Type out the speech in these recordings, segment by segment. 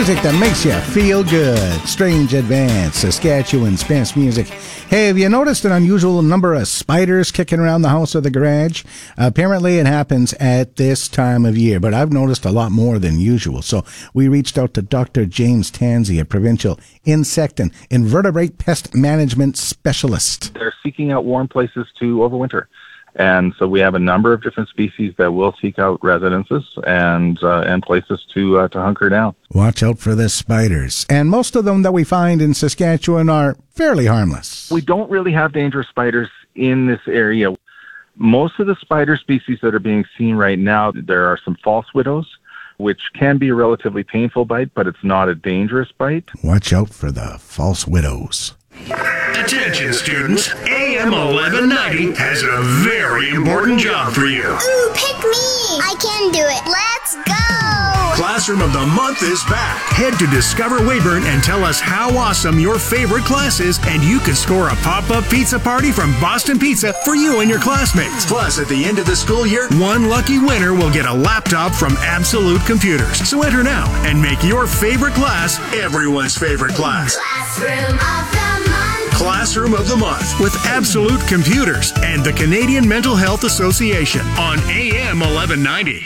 Music that makes you feel good. Strange Advance, Saskatchewan Spence music. Hey, have you noticed an unusual number of spiders kicking around the house or the garage? Apparently it happens at this time of year, but I've noticed a lot more than usual. So we reached out to Dr. James Tansey, a provincial insect and invertebrate pest management specialist. They're seeking out warm places to overwinter. And so we have a number of different species that will seek out residences and places to hunker down. Watch out for the spiders. And most of them that we find in Saskatchewan are fairly harmless. We don't really have dangerous spiders in this area. Most of the spider species that are being seen right now, there are some false widows, which can be a relatively painful bite, but it's not a dangerous bite. Watch out for the false widows. Attention students, AM 1190 has a very important job for you. Ooh, pick me! I can do it. Let's go! Classroom of the Month is back. Head to Discover Weyburn and tell us how awesome your favorite class is, and you can score a pop-up pizza party from Boston Pizza for you and your classmates. Plus, at the end of the school year, one lucky winner will get a laptop from Absolute Computers. So enter now and make your favorite class everyone's favorite class. Classroom of the Month. Classroom of the Month with Absolute Computers and the Canadian Mental Health Association on AM 1190.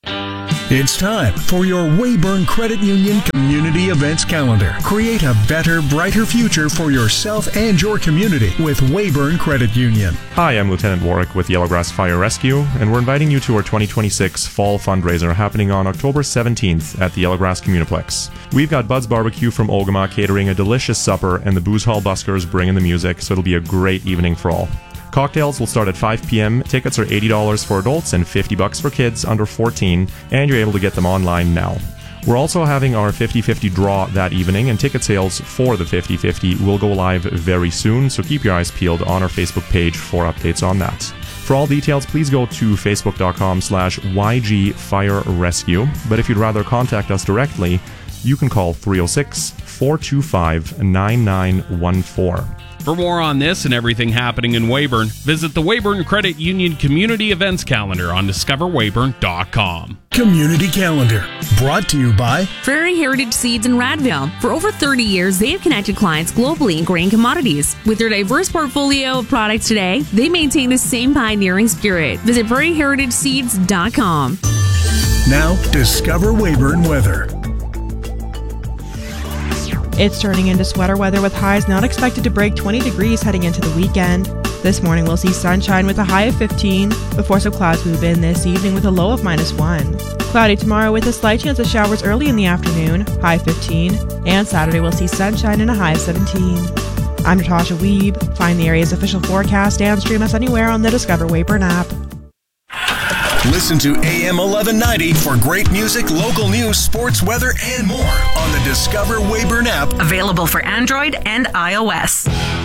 It's time for your Weyburn Credit Union Community Events Calendar. Create a better, brighter future for yourself and your community with Weyburn Credit Union. Hi, I'm Lieutenant Warwick with Yellowgrass Fire Rescue, and we're inviting you to our 2026 Fall Fundraiser happening on October 17th at the Yellowgrass Communiplex. We've got Bud's Barbecue from Ogama catering a delicious supper, and the Booze Hall Buskers bringing the music, so it'll be a great evening for all. Cocktails will start at 5 p.m. Tickets are $80 for adults and $50 for kids under 14, and you're able to get them online now. We're also having our 50-50 draw that evening, and ticket sales for the 50-50 will go live very soon, so keep your eyes peeled on our Facebook page for updates on that. For all details, please go to facebook.com/YG Fire Rescue, but if you'd rather contact us directly, you can call 306-425-9914. For more on this and everything happening in Weyburn, visit the Weyburn Credit Union Community Events Calendar on discoverweyburn.com. Community Calendar, brought to you by Prairie Heritage Seeds in Radville. For over 30 years, they have connected clients globally in grain commodities. With their diverse portfolio of products today, they maintain the same pioneering spirit. Visit prairieheritageseeds.com. Now, Discover Weyburn Weather. It's turning into sweater weather with highs not expected to break 20 degrees heading into the weekend. This morning we'll see sunshine with a high of 15, before some clouds move in this evening with a low of -1. Cloudy tomorrow with a slight chance of showers early in the afternoon, high 15, and Saturday we'll see sunshine and a high of 17. I'm Natasha Wiebe. Find the area's official forecast and stream us anywhere on the Discover Weyburn app. Listen to AM 1190 for great music, local news, sports, weather, and more on the Discover Weyburn app. Available for Android and iOS.